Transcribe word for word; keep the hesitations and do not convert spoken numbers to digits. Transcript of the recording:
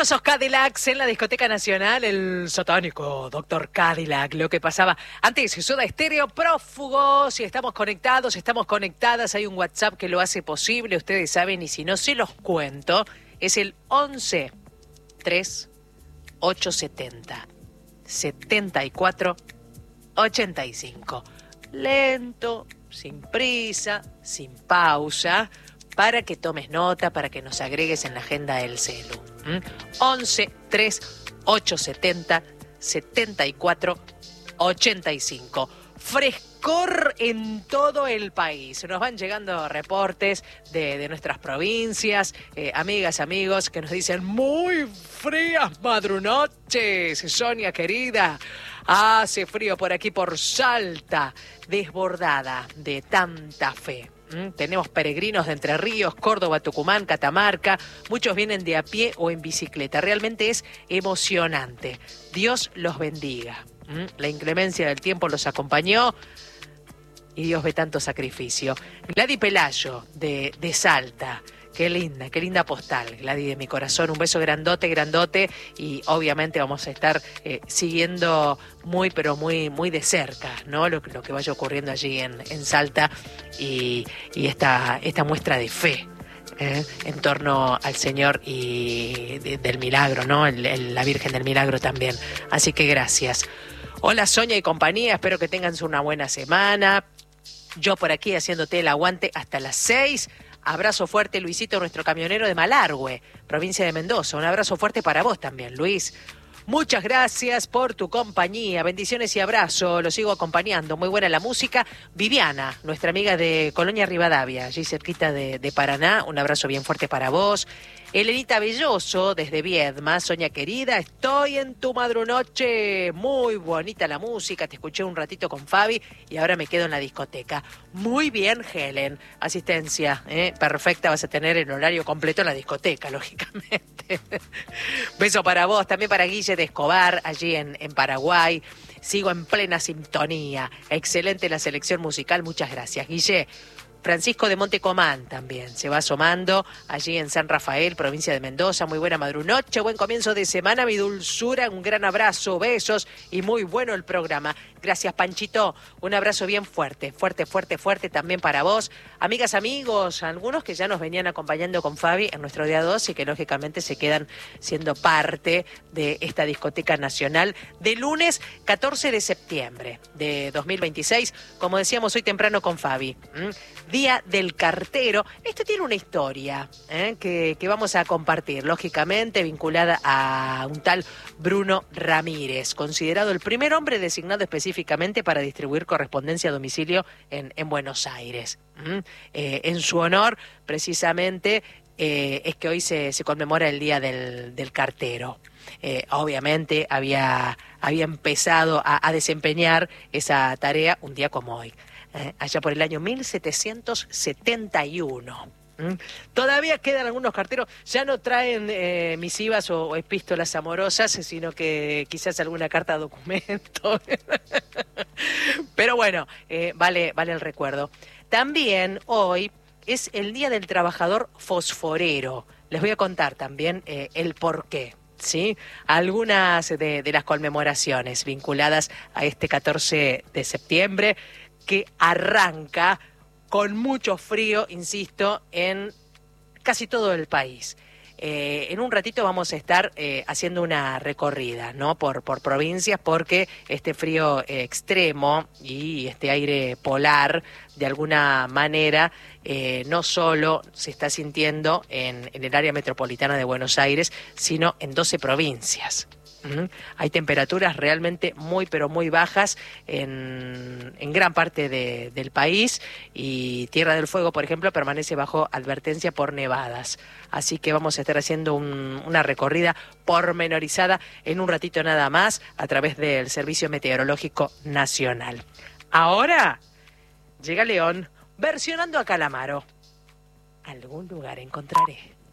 Fabulosos Cadillacs en la Discoteca Nacional, el satánico doctor Cadillac, lo que pasaba antes, Soda Estéreo, Prófugos, y estamos conectados, estamos conectadas, hay un WhatsApp que lo hace posible, ustedes saben, y si no se los cuento, es el once tres ocho setenta setenta y cuatro ochenta y cinco. Lento, sin prisa, sin pausa, para que tomes nota, para que nos agregues en la agenda del celu. ¿Mm? once tres ocho setenta setenta y cuatro ochenta y cinco. Frescor en todo el país. Nos van llegando reportes de, de nuestras provincias, eh, amigas, amigos, que nos dicen muy frías madrunoches, Sonia querida. Hace frío por aquí, por Salta, desbordada de tanta fe. ¿Mm? Tenemos peregrinos de Entre Ríos, Córdoba, Tucumán, Catamarca. Muchos vienen de a pie o en bicicleta. Realmente es emocionante. Dios los bendiga. ¿Mm? La inclemencia del tiempo los acompañó y Dios ve tanto sacrificio. Gladys Pelayo, de, de Salta. Qué linda, qué linda postal, Gladys, de mi corazón. Un beso grandote, grandote. Y obviamente vamos a estar eh, siguiendo muy, pero muy, muy de cerca, ¿no? Lo, lo que vaya ocurriendo allí en, en Salta y, y esta, esta muestra de fe eh, en torno al Señor y de, del milagro, ¿no? El, el, la Virgen del Milagro también. Así que gracias. Hola, Sonia y compañía. Espero que tengan una buena semana. Yo por aquí haciéndote el aguante hasta las seis. Abrazo fuerte, Luisito, nuestro camionero de Malargüe, provincia de Mendoza. Un abrazo fuerte para vos también, Luis. Muchas gracias por tu compañía. Bendiciones y abrazo. Lo sigo acompañando. Muy buena la música. Viviana, nuestra amiga de Colonia Rivadavia, allí cerquita de, de Paraná. Un abrazo bien fuerte para vos. Elenita Belloso, desde Viedma. Sonia querida, estoy en tu madrunoche. Muy bonita la música. Te escuché un ratito con Fabi y ahora me quedo en la discoteca. Muy bien, Helen. Asistencia, ¿eh? Perfecta. Vas a tener el horario completo en la discoteca, lógicamente. Beso para vos. También para Guille de Escobar, allí en, en Paraguay. Sigo en plena sintonía. Excelente la selección musical. Muchas gracias, Guille. Francisco de Montecomán también se va asomando allí en San Rafael, provincia de Mendoza. Muy buena madrunoche, buen comienzo de semana, mi dulzura, un gran abrazo, besos y muy bueno el programa. Gracias, Panchito, un abrazo bien fuerte, fuerte, fuerte, fuerte también para vos. Amigas, amigos, algunos que ya nos venían acompañando con Fabi en nuestro día dos y que lógicamente se quedan siendo parte de esta discoteca nacional de lunes catorce de septiembre de dos mil veintiséis, como decíamos hoy temprano con Fabi. ¿Mm? Día del Cartero. Esto tiene una historia ¿eh? que, que vamos a compartir, lógicamente vinculada a un tal Bruno Ramírez, considerado el primer hombre designado específicamente para distribuir correspondencia a domicilio en, en Buenos Aires. ¿Mm? Eh, en su honor, precisamente, eh, es que hoy se, se conmemora el Día del, del Cartero. Eh, obviamente había, había empezado a, a desempeñar esa tarea un día como hoy. Eh, allá por el año mil setecientos setenta y uno. ¿Mm? Todavía quedan algunos carteros, ya no traen eh, misivas o, o epístolas amorosas, sino que quizás alguna carta documento. Pero bueno, eh, vale, vale el recuerdo. También hoy es el Día del Trabajador Fosforero. Les voy a contar también eh, el porqué. ¿Sí? Algunas de, de las conmemoraciones vinculadas a este catorce de septiembre, que arranca con mucho frío, insisto, en casi todo el país. Eh, en un ratito vamos a estar eh, haciendo una recorrida, ¿no? Por, por provincias, porque este frío eh, extremo y este aire polar, de alguna manera, eh, no solo se está sintiendo en, en el área metropolitana de Buenos Aires, sino en doce provincias. ¿Mm? Hay temperaturas realmente muy, pero muy bajas en, en gran parte de, del país, y Tierra del Fuego, por ejemplo, permanece bajo advertencia por nevadas. Así que vamos a estar haciendo un, una recorrida pormenorizada en un ratito nada más a través del Servicio Meteorológico Nacional. Ahora llega León versionando a Calamaro. Algún lugar encontraré.